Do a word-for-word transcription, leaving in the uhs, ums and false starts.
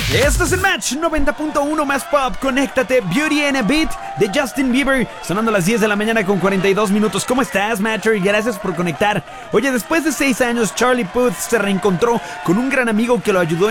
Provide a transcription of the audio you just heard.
Esto es el Match noventa punto uno más pop. Conéctate, Beauty and a Beat de Justin Bieber. Sonando a las diez de la mañana con cuarenta y dos minutos. ¿Cómo estás, Matcher? Gracias por conectar. Oye, después de seis años, Charlie Puth se reencontró con un gran amigo que lo ayudó